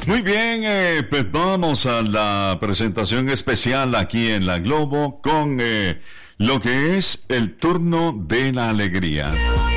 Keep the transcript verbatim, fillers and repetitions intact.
Muy bien, eh, pues vamos a la presentación especial aquí en La Globo con eh, lo que es el turno de la alegría.